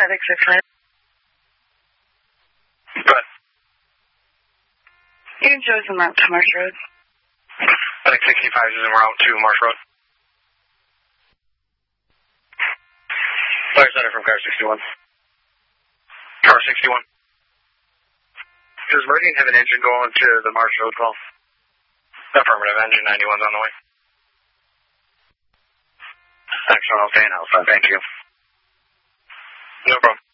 Medic 600. But You can show us en route to Marsh Road. Medic 65 is en route to Marsh Road. Fire center from car 61. Car 61. Does Meridian have an engine going to the Marsh Road call? Affirmative, engine 91's on the way. Thanks, I'll stay in outside. Thank you. No problem.